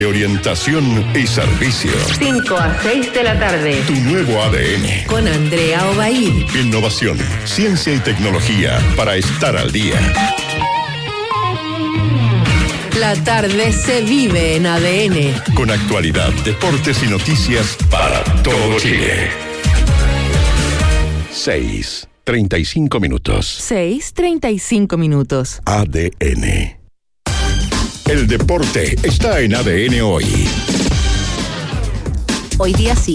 Orientación y servicio. 5 a 6 de la tarde. Tu nuevo ADN. Con Andrea Obaid. Innovación, ciencia y tecnología para estar al día. La tarde se vive en ADN. Con actualidad, deportes y noticias para todo Chile. 6:35 minutos. 6:35 minutos. ADN. El deporte está en ADN hoy. Hoy día sí.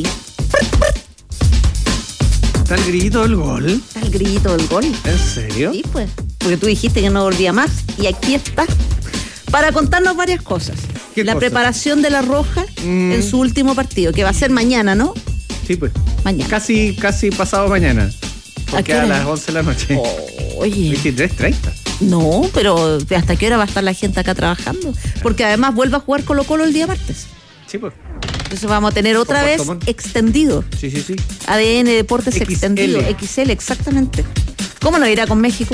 ¿Está el grillito del gol? Está el grillito del gol. ¿En serio? Sí, pues. Porque tú dijiste que no volvía más. Y aquí está. Para contarnos varias cosas. ¿Qué la cosas? Preparación de la Roja en su último partido, que va a ser mañana, ¿no? Sí, pues. Mañana. Casi pasado mañana. ¿A qué Porque a hora? las 11 de la noche. Oye. 23:30. No, pero ¿hasta qué hora va a estar la gente acá trabajando? Porque además vuelve a jugar Colo-Colo el día martes. Sí, pues. Entonces vamos a tener otra Por vez Puerto Montt. extendido. Sí. ADN Deportes XL. extendido. XL, exactamente. ¿Cómo no irá con México?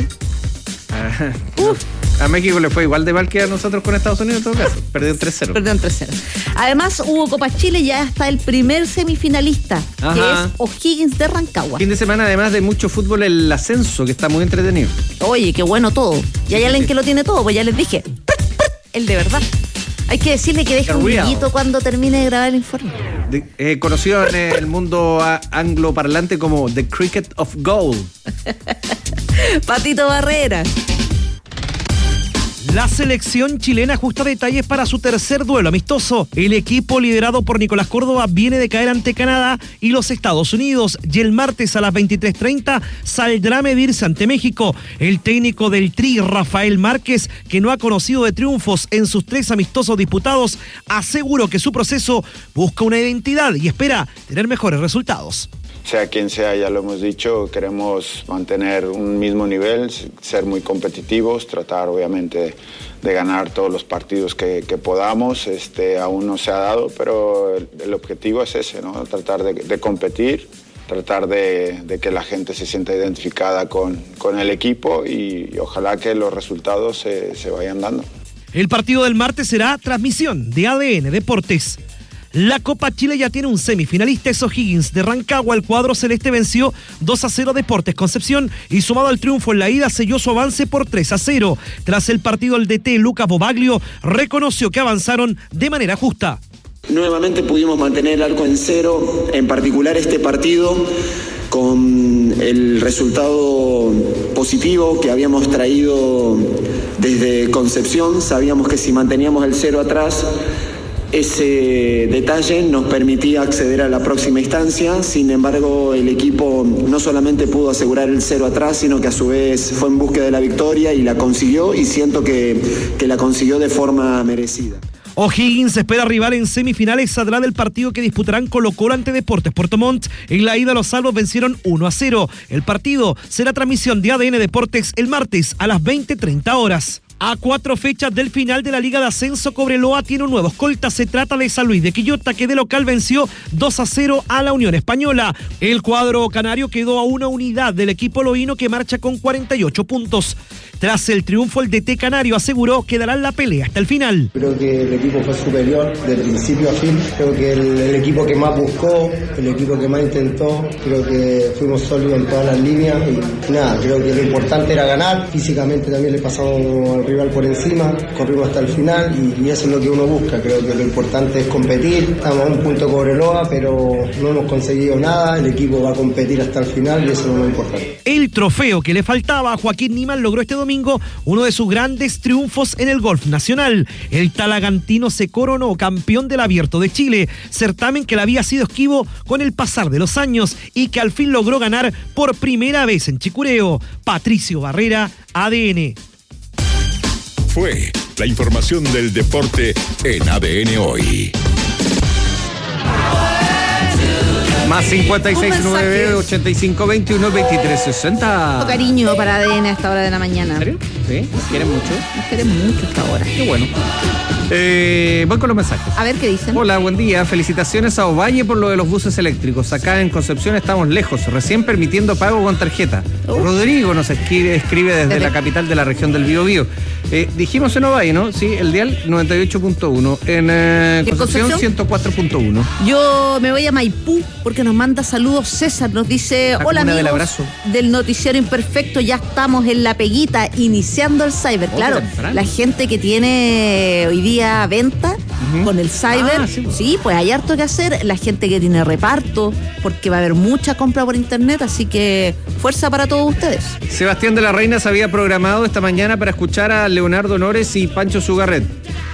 A México le fue igual de mal que a nosotros con Estados Unidos en todo caso. Perdieron 3-0. Perdón, 3-0. Además, hubo Copa Chile, ya está el primer semifinalista, Ajá. que es O'Higgins de Rancagua. Fin de semana, además de mucho fútbol, el ascenso, que está muy entretenido. Oye, qué bueno todo. Y hay alguien sí. que lo tiene todo, pues ya les dije. El de verdad. Hay que decirle que deje un Real. brillito cuando termine de grabar el informe. Conocido en el mundo angloparlante como The Cricket of Gold. Patito Barrera. La selección chilena ajusta detalles para su tercer duelo amistoso. El equipo liderado por Nicolás Córdoba viene de caer ante Canadá y los Estados Unidos, y el martes a las 23:30 saldrá a medirse ante México. El técnico del Tri, Rafael Márquez, que no ha conocido de triunfos en sus 3 amistosos disputados, aseguró que su proceso busca una identidad y espera tener mejores resultados. Sea quien sea, ya lo hemos dicho, queremos mantener un mismo nivel, ser muy competitivos, tratar obviamente de ganar todos los partidos que podamos. Aún no se ha dado, pero el objetivo es ese, ¿no? Tratar de competir, tratar de que la gente se sienta identificada con el equipo y ojalá que los resultados se vayan dando. El partido del martes será transmisión de ADN Deportes. La Copa Chile ya tiene un semifinalista, es O'Higgins de Rancagua. El cuadro celeste venció 2-0 Deportes Concepción y sumado al triunfo en la ida selló su avance por 3-0. Tras el partido, el DT Lucas Bobaglio reconoció que avanzaron de manera justa. Nuevamente pudimos mantener el arco en cero, en particular este partido, con el resultado positivo que habíamos traído desde Concepción. Sabíamos que si manteníamos el cero atrás, ese detalle nos permitía acceder a la próxima instancia. Sin embargo, el equipo no solamente pudo asegurar el cero atrás, sino que a su vez fue en búsqueda de la victoria y la consiguió, y siento que la consiguió de forma merecida. O'Higgins espera rival en semifinales, saldrá del partido que disputarán Colo-Colo ante Deportes Puerto Montt. En la ida los salvos vencieron 1-0. El partido será transmisión de ADN Deportes el martes a las 20:30 horas. A 4 fechas del final de la Liga de Ascenso, Cobreloa tiene un nuevo escolta. Se trata de San Luis de Quillota, que de local venció 2-0 a la Unión Española. El cuadro canario quedó a una unidad del equipo loíno, que marcha con 48 puntos. Tras el triunfo, el DT canario aseguró que darán la pelea hasta el final. Creo que el equipo fue superior de principio a fin. Creo que el equipo que más buscó, el equipo que más intentó, creo que fuimos sólidos en todas las líneas y nada, creo que lo importante era ganar. Físicamente también le pasamos al rival por encima, corrimos hasta el final y eso es lo que uno busca. Creo que lo importante es competir. Estamos a un punto Cobreloa, pero no hemos conseguido nada. El equipo va a competir hasta el final y eso es lo importante. El trofeo que le faltaba a Joaquín Niman logró este domingo uno de sus grandes triunfos en el golf nacional. El talagantino se coronó campeón del Abierto de Chile, certamen que le había sido esquivo con el pasar de los años y que al fin logró ganar por primera vez en Chicureo. Patricio Barrera, ADN. Fue la información del deporte en ADN hoy. Más 56-9-85-21-23-60. Cariño para ADN a esta hora de la mañana. ¿En serio? ¿Sí? ¿Nos quieren mucho? Nos queremos mucho hasta ahora. Qué bueno. Voy con los mensajes. A ver qué dicen. Hola, buen día. Felicitaciones a Ovalle por lo de los buses eléctricos. Acá en Concepción estamos lejos, recién permitiendo pago con tarjeta. Rodrigo nos escribe desde la capital de la región del Biobío. Dijimos en Ovalle, ¿no? Sí, el dial 98.1. En Concepción 104.1. Yo me voy a Maipú porque nos manda saludos César. Nos dice, hola amigos del abrazo. Del Noticiero Imperfecto, ya estamos en la peguita, iniciando el cyber. Claro, la gente que tiene hoy día venta con el cyber, sí, pues hay harto que hacer. La gente que tiene reparto, porque va a haber mucha compra por internet, así que fuerza para todos ustedes. Sebastián de la Reina se había programado esta mañana para escuchar a Leonardo Nores y Pancho Sugarret.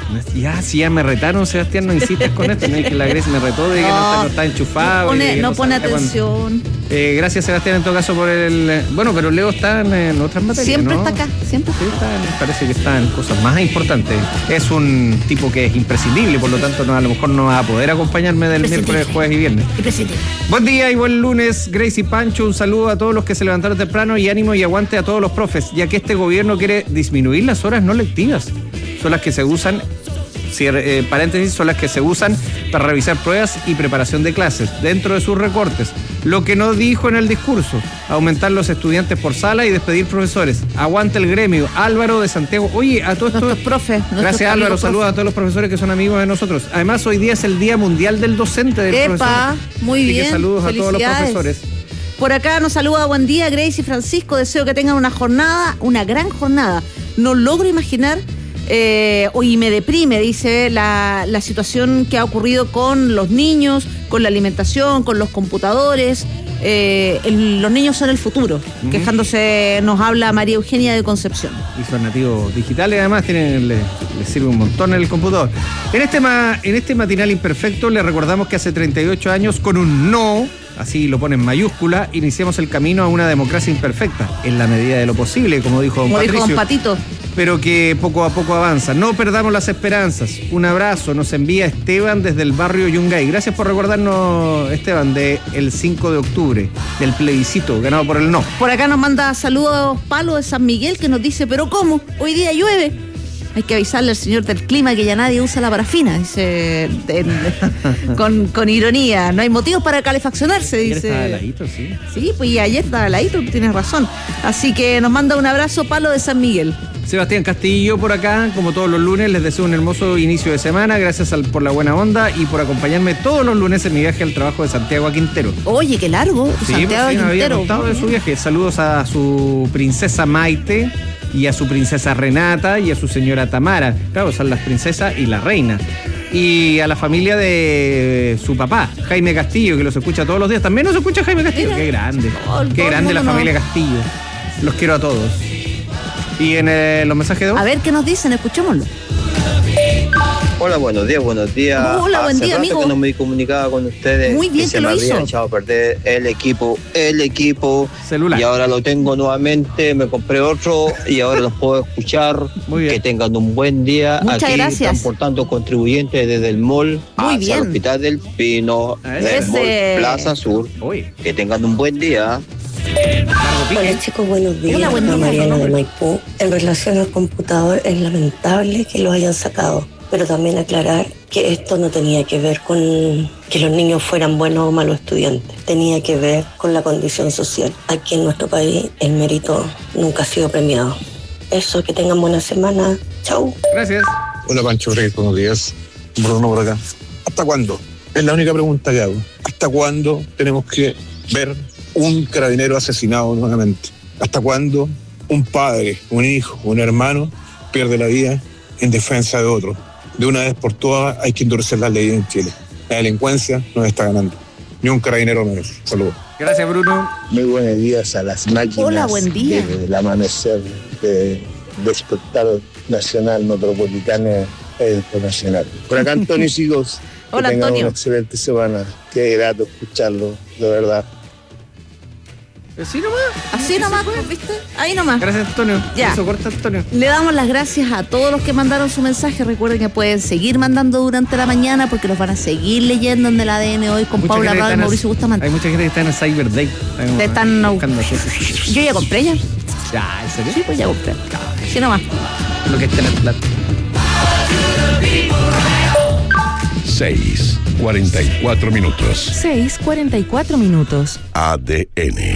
Ya me retaron, Sebastián, no insistes con esto. No es que la Grecia me retó de que no está enchufado. No pone atención. Gracias, Sebastián, en todo caso por el... Bueno, pero Leo está en otras materias, siempre ¿no? Está acá, siempre. Sí, parece que está en cosas más importantes. Es un tipo que es imprescindible, por lo tanto a lo mejor no va a poder acompañarme del miércoles, jueves y viernes. Buen día y buen lunes, Grace y Pancho. Un saludo a todos los que se levantaron temprano y ánimo y aguante a todos los profes, ya que este gobierno quiere disminuir las horas no lectivas. Son las que se usan, paréntesis, son las que se usan para revisar pruebas y preparación de clases dentro de sus recortes. Lo que no dijo en el discurso, aumentar los estudiantes por sala y despedir profesores. Aguanta el gremio. Álvaro de Santiago. Oye, a todos estos profes. Gracias, Álvaro. Saludos a todos los profesores que son amigos de nosotros. Además, hoy día es el Día Mundial del Docente del Profesor. Muy bien. Así que saludos a todos los profesores. Por acá nos saluda, buen día, Grace y Francisco. Deseo que tengan una gran jornada. No logro imaginar, y me deprime, dice, la situación que ha ocurrido con los niños, con la alimentación, con los computadores. Los niños son el futuro. Quejándose, nos habla María Eugenia de Concepción. Y son nativos digitales, además, les sirve un montón el computador. En este matinal imperfecto le recordamos que hace 38 años, con un no, así lo pone en mayúscula, iniciamos el camino a una democracia imperfecta, en la medida de lo posible, como dijo don Patricio. Dijo don Patito. Pero que poco a poco avanza. No perdamos las esperanzas. Un abrazo nos envía Esteban desde el barrio Yungay. Gracias por recordarnos, Esteban, del 5 de octubre, del plebiscito ganado por el no. Por acá nos manda saludos Palo de San Miguel, que nos dice, ¿pero cómo? Hoy día llueve. Hay que avisarle al señor del clima que ya nadie usa la parafina, dice, con ironía. No hay motivos para calefaccionarse, dice. Ayer estaba heladito, sí. Sí, pues ayer estaba heladito, tienes razón. Así que nos manda un abrazo Palo de San Miguel. Sebastián Castillo por acá, como todos los lunes, les deseo un hermoso inicio de semana. Gracias por la buena onda y por acompañarme todos los lunes en mi viaje al trabajo de Santiago a Quintero. Oye, qué largo, sí, Santiago a Quintero. Me había contado de su viaje. Saludos a su princesa Maite y a su princesa Renata y a su señora Tamara. Claro, son las princesas y la reina. Y a la familia de su papá, Jaime Castillo, que los escucha todos los días. ¿También nos escucha Jaime Castillo? Qué grande. Qué grande la familia Castillo. Los quiero a todos. ¿Y en los mensajes de voz? A ver qué nos dicen, escuchémoslo. Hola, buenos días. Hola, buen día, amigo. Que no me comunicaba con ustedes. Muy bien que lo hizo. Se me había echado a perder el equipo celular. Y ahora lo tengo nuevamente, me compré otro y ahora los puedo escuchar. Muy bien. Que tengan un buen día. Muchas aquí gracias. Transportando contribuyentes desde el mall hacia el Hospital del Pino, del mall Plaza Sur. Que tengan un buen día. Hola chicos, buenos días. Hola, buen día. Mariana de Maipú. En relación al computador, es lamentable que lo hayan sacado, pero también aclarar que esto no tenía que ver con que los niños fueran buenos o malos estudiantes, tenía que ver con la condición social. Aquí en nuestro país el mérito nunca ha sido premiado. Eso, que tengan buena semana. Chau. Gracias. Hola Pancho, buenos días. Bruno por acá. ¿Hasta cuándo? Es la única pregunta que hago. ¿Hasta cuándo tenemos que ver un carabinero asesinado nuevamente? ¿Hasta cuándo un padre, un hijo, un hermano pierde la vida en defensa de otro? De una vez por todas hay que endurecer las leyes en Chile. La delincuencia nos está ganando. Ni un carabinero menos. Saludos. Gracias, Bruno. Muy buenos días a las máquinas. Hola, buen día. Del amanecer de despertar nacional, metropolitano e internacional. Por acá, Antonio Sigos. Hola, que tengan Antonio. una excelente semana. Qué grato escucharlo, de verdad. Así nomás, ¿viste? Ahí nomás. Gracias, Antonio. Ya. Eso corta, Antonio. Le damos las gracias a todos los que mandaron su mensaje. Recuerden que pueden seguir mandando durante la mañana porque los van a seguir leyendo en el ADN hoy con Paula Rado y Mauricio Bustamante. Hay mucha gente que está en el Cyber Day. Yo ya compré ya. Ya, ¿en serio? Sí, pues ya compré. Así nomás. Lo que es tener plata. 6:44 minutos. 6:44 minutos. ADN.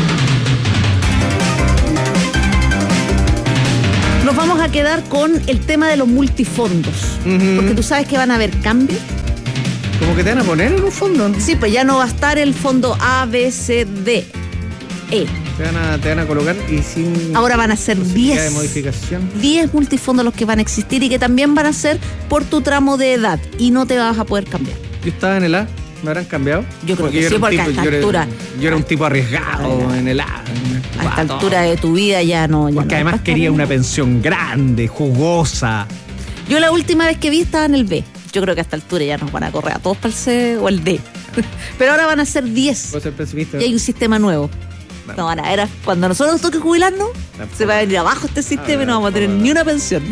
Nos vamos a quedar con el tema de los multifondos. Porque tú sabes que van a haber cambios. ¿Cómo que te van a poner en un fondo? Sí, pues ya no va a estar el fondo A, B, C, D, E. Te van a colocar y sin... Ahora van a ser 10. de modificación. 10 multifondos los que van a existir y que también van a ser por tu tramo de edad y no te vas a poder cambiar. Yo estaba en el A, ¿me habrán cambiado? Yo creo que sí, porque a esta altura... Yo era un tipo arriesgado en el A. A esta altura de tu vida ya no... Porque además quería una pensión grande, jugosa. Yo la última vez que vi estaba en el B. Yo creo que a esta altura ya nos van a correr a todos para el C o el D. Pero ahora van a ser 10. ¿Puedo ser pesimista? Y hay un sistema nuevo. No, ahora era cuando nosotros nos toque jubilarnos, se va a venir abajo este sistema y no vamos a tener ni una pensión.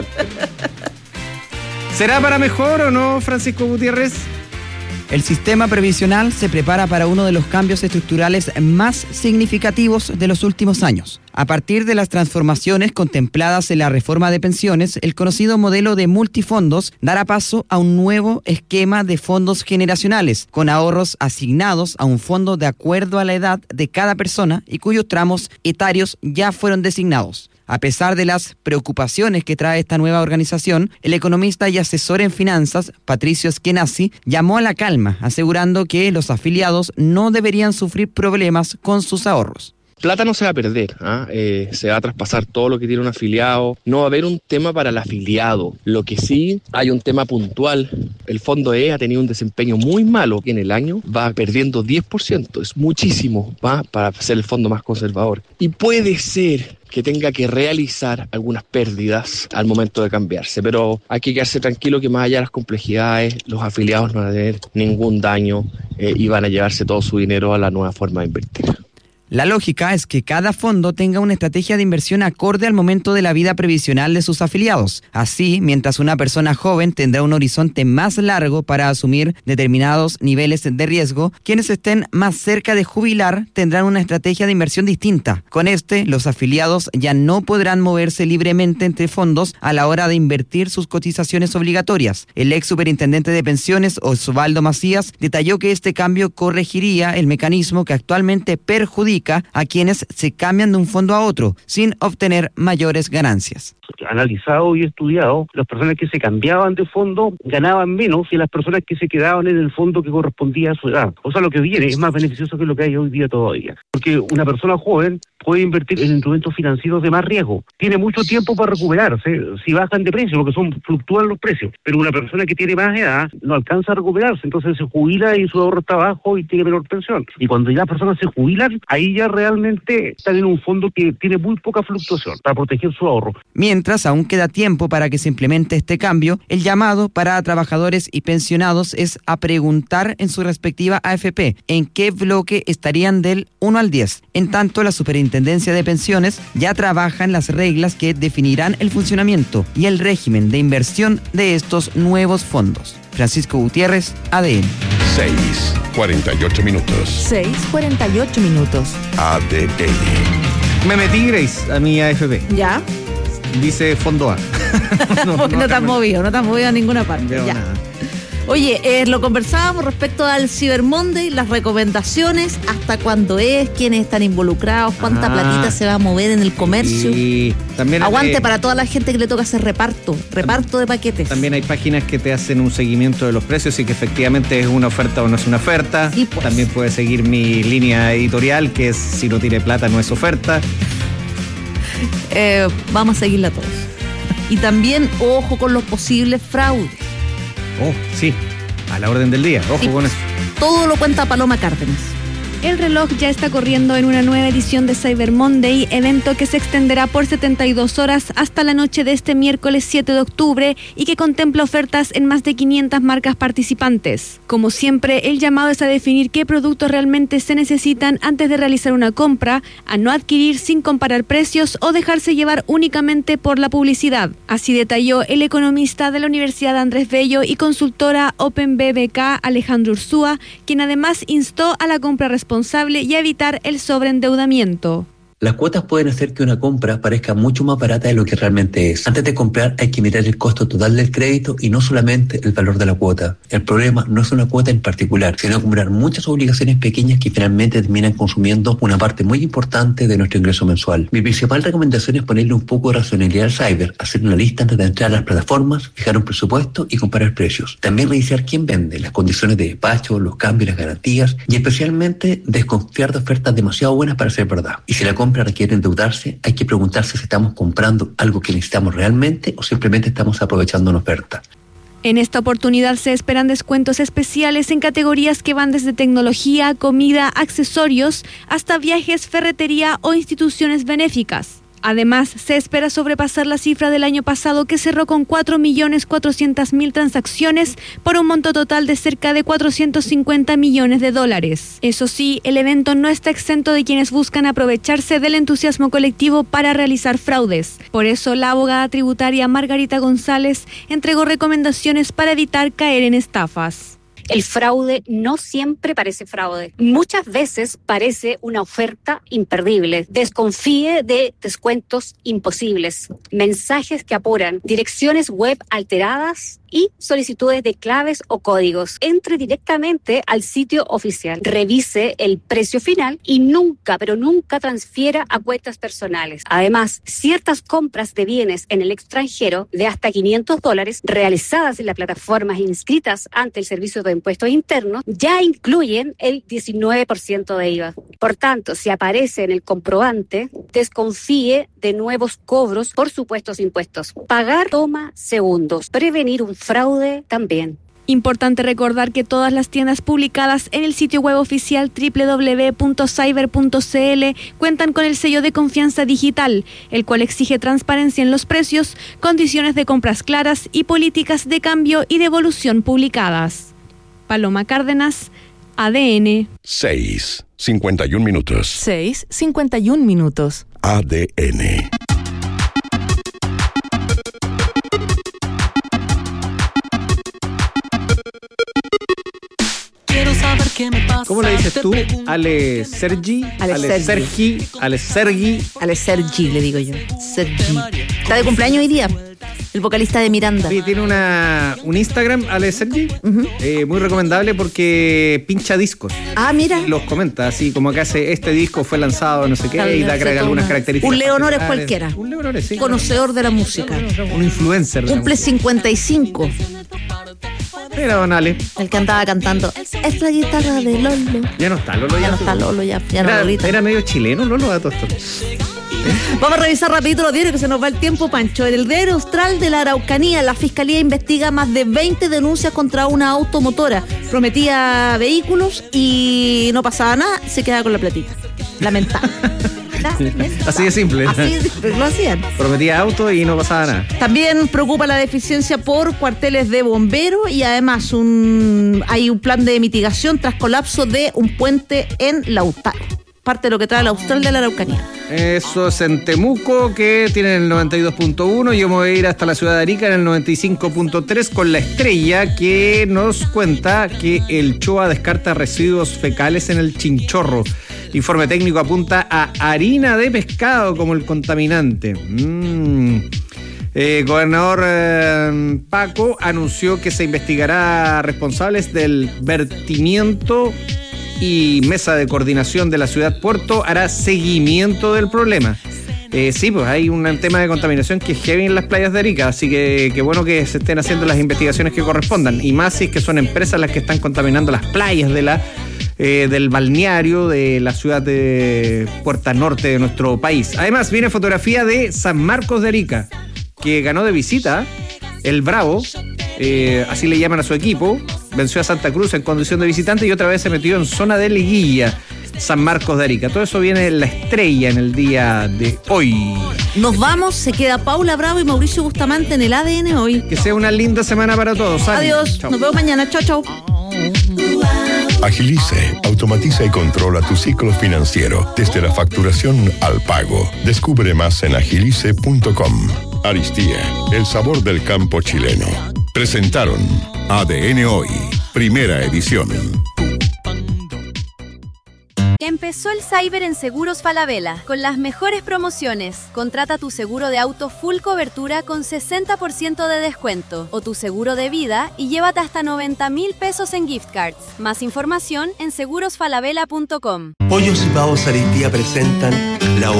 ¿Será para mejor o no, Francisco Gutiérrez? El sistema previsional se prepara para uno de los cambios estructurales más significativos de los últimos años. A partir de las transformaciones contempladas en la reforma de pensiones, el conocido modelo de multifondos dará paso a un nuevo esquema de fondos generacionales, con ahorros asignados a un fondo de acuerdo a la edad de cada persona y cuyos tramos etarios ya fueron designados. A pesar de las preocupaciones que trae esta nueva organización, el economista y asesor en finanzas, Patricio Eskenazi, llamó a la calma, asegurando que los afiliados no deberían sufrir problemas con sus ahorros. Plata no se va a perder, se va a traspasar todo lo que tiene un afiliado, no va a haber un tema para el afiliado. Lo que sí hay un tema puntual, el fondo E ha tenido un desempeño muy malo y en el año va perdiendo 10%, es muchísimo, para ser el fondo más conservador. Y puede ser que tenga que realizar algunas pérdidas al momento de cambiarse, pero hay que quedarse tranquilo que más allá de las complejidades, los afiliados no van a tener ningún daño y van a llevarse todo su dinero a la nueva forma de invertir. La lógica es que cada fondo tenga una estrategia de inversión acorde al momento de la vida previsional de sus afiliados. Así, mientras una persona joven tendrá un horizonte más largo para asumir determinados niveles de riesgo, quienes estén más cerca de jubilar tendrán una estrategia de inversión distinta. Con los afiliados ya no podrán moverse libremente entre fondos a la hora de invertir sus cotizaciones obligatorias. El ex superintendente de pensiones, Osvaldo Macías, detalló que este cambio corregiría el mecanismo que actualmente perjudica a quienes se cambian de un fondo a otro sin obtener mayores ganancias. Analizado y estudiado, las personas que se cambiaban de fondo ganaban menos que las personas que se quedaban en el fondo que correspondía a su edad. O sea, lo que viene es más beneficioso que lo que hay hoy día todavía. Porque una persona joven puede invertir en instrumentos financieros de más riesgo. Tiene mucho tiempo para recuperarse si bajan de precio, porque fluctúan los precios. Pero una persona que tiene más edad no alcanza a recuperarse, entonces se jubila y su ahorro está bajo y tiene menor pensión. Y cuando ya las personas se jubilan, ahí ya realmente están en un fondo que tiene muy poca fluctuación para proteger su ahorro. Mientras aún queda tiempo para que se implemente este cambio, el llamado para trabajadores y pensionados es a preguntar en su respectiva AFP en qué bloque estarían del 1 al 10. En tanto, la Superintendencia de Pensiones ya trabaja en las reglas que definirán el funcionamiento y el régimen de inversión de estos nuevos fondos. Francisco Gutiérrez, ADN. 6:48 minutos. 6:48 minutos. ADN. Me metí, Grace, a mi AFP. ¿Ya? Dice fondo A. no te has movido a ninguna parte. Ya. Nada. Oye, lo conversábamos respecto al Cyber Monday, las recomendaciones, hasta cuándo es, quiénes están involucrados, cuánta platita se va a mover en el comercio. Y también aguante para toda la gente que le toca hacer reparto de paquetes. También hay páginas que te hacen un seguimiento de los precios y que efectivamente es una oferta o no es una oferta. Sí, pues. También puedes seguir mi línea editorial, que es si no tiene plata no es oferta. Vamos a seguirla todos. Y también, ojo con los posibles fraudes. Oh, sí, a la orden del día, ojo con eso. Todo lo cuenta Paloma Cárdenas. El reloj ya está corriendo en una nueva edición de Cyber Monday, evento que se extenderá por 72 horas hasta la noche de este miércoles 7 de octubre y que contempla ofertas en más de 500 marcas participantes. Como siempre, el llamado es a definir qué productos realmente se necesitan antes de realizar una compra, a no adquirir sin comparar precios o dejarse llevar únicamente por la publicidad. Así detalló el economista de la Universidad Andrés Bello y consultora OpenBBK Alejandro Ursúa, quien además instó a la compra responsable y a evitar el sobreendeudamiento. Las cuotas pueden hacer que una compra parezca mucho más barata de lo que realmente es. Antes de comprar hay que mirar el costo total del crédito y no solamente el valor de la cuota. El problema no es una cuota en particular, sino acumular muchas obligaciones pequeñas que finalmente terminan consumiendo una parte muy importante de nuestro ingreso mensual. Mi principal recomendación es ponerle un poco de racionalidad al cyber, hacer una lista antes de entrar a las plataformas, fijar un presupuesto y comparar precios. También revisar quién vende, las condiciones de despacho, los cambios, las garantías y especialmente desconfiar de ofertas demasiado buenas para ser verdad. Y si la compra requiere endeudarse, hay que preguntarse si estamos comprando algo que necesitamos realmente o simplemente estamos aprovechando una oferta. En esta oportunidad se esperan descuentos especiales en categorías que van desde tecnología, comida, accesorios, hasta viajes, ferretería o instituciones benéficas. Además, se espera sobrepasar la cifra del año pasado, que cerró con 4.400.000 transacciones por un monto total de cerca de $450 millones. Eso sí, el evento no está exento de quienes buscan aprovecharse del entusiasmo colectivo para realizar fraudes. Por eso, la abogada tributaria Margarita González entregó recomendaciones para evitar caer en estafas. El fraude no siempre parece fraude. Muchas veces parece una oferta imperdible. Desconfíe de descuentos imposibles, mensajes que apuran, direcciones web alteradas y solicitudes de claves o códigos. Entre directamente al sitio oficial, revise el precio final y nunca, pero nunca transfiera a cuentas personales. Además, ciertas compras de bienes en el extranjero de hasta $500 realizadas en las plataformas inscritas ante el Servicio de Impuestos Internos ya incluyen el 19% de IVA. Por tanto, si aparece en el comprobante, desconfíe de nuevos cobros por supuestos impuestos. Pagar toma segundos. Prevenir un fraude también. Importante recordar que todas las tiendas publicadas en el sitio web oficial www.cyber.cl cuentan con el sello de confianza digital, el cual exige transparencia en los precios, condiciones de compras claras y políticas de cambio y devolución publicadas. Paloma Cárdenas, ADN. 6:51 minutos. 6:51 minutos. ADN. ¿Cómo le dices tú? Ale Sergi, le digo yo. Sergi. Está de cumpleaños hoy día, el vocalista de Miranda. Sí, tiene un Instagram, Ale Sergi, muy recomendable porque pincha discos. Ah, mira. Y los comenta, así como que hace este disco fue lanzado, no sé qué, y da algunas características. Un Leonor es cualquiera. Un Leonor es, sí. Conocedor de la música. Un influencer. Cumple 55. Mira, don Ale. El que andaba cantando. Es la guitarra de Lolo. Ya no está Lolo. Ya no está Lolo, ya no ahorita. Era medio chileno Lolo a todo esto. Vamos a revisar rapidito los diarios que se nos va el tiempo, Pancho. En el diario Austral de la Araucanía, la Fiscalía investiga más de 20 denuncias contra una automotora. Prometía vehículos y no pasaba nada, se quedaba con la platita. Lamentable. Así de simple. Así lo hacían. Prometía auto y no pasaba nada. También preocupa la deficiencia por cuarteles de bomberos y además hay un plan de mitigación tras colapso de un puente en Lautaro. Parte de lo que trae el Austral de la Araucanía. Eso es en Temuco, que tienen el 92.1. Yo me voy a ir hasta la ciudad de Arica en el 95.3 con La Estrella, que nos cuenta que el CHOA descarta residuos fecales en el Chinchorro. Informe técnico apunta a harina de pescado como el contaminante. Gobernador Paco anunció que se investigará a responsables del vertimiento y Mesa de Coordinación de la Ciudad Puerto hará seguimiento del problema. Sí, pues hay un tema de contaminación que es heavy en las playas de Arica, así que qué bueno que se estén haciendo las investigaciones que correspondan, y más si es que son empresas las que están contaminando las playas del balneario de la ciudad de Puerta Norte de nuestro país. Además, viene fotografía de San Marcos de Arica, que ganó de visita el Bravo, así le llaman a su equipo, venció a Santa Cruz en condición de visitante y otra vez se metió en zona de liguilla. San Marcos de Arica. Todo eso viene en La Estrella en el día de hoy. Nos vamos, se queda Paula Bravo y Mauricio Bustamante en el ADN hoy. Que sea una linda semana para todos. Adiós, chau. Nos vemos mañana. Chau, chau. Agilice, automatiza y controla tu ciclo financiero desde la facturación al pago. Descubre más en agilice.com. Aristía, el sabor del campo chileno. Presentaron ADN Hoy, primera edición. En Empezó el Cyber en Seguros Falabella, con las mejores promociones. Contrata tu seguro de auto full cobertura con 60% de descuento, o tu seguro de vida y llévate hasta 90.000 pesos en gift cards. Más información en segurosfalabella.com. Pollos y Pavos Aristía presentan la